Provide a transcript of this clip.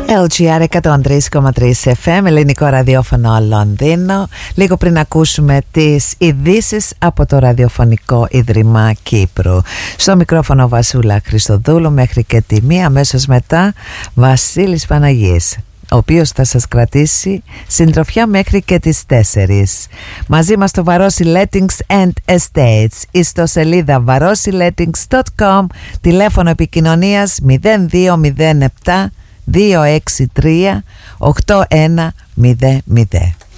LGR 103,3 FM, ελληνικό ραδιόφωνο Λονδίνο. Λίγο πριν ακούσουμε τις ειδήσεις από το Ραδιοφωνικό Ίδρυμα Κύπρου. Στο μικρόφωνο Βασούλα Χριστοδούλου μέχρι και τη 1, αμέσως μετά Βασίλης Παναγής, ο οποίος θα σας κρατήσει συντροφιά μέχρι και τις 4. Μαζί μας το Varosi Lettings and Estates, ιστοσελίδα varosilettings.com, τηλέφωνο επικοινωνίας 0207 263 8100.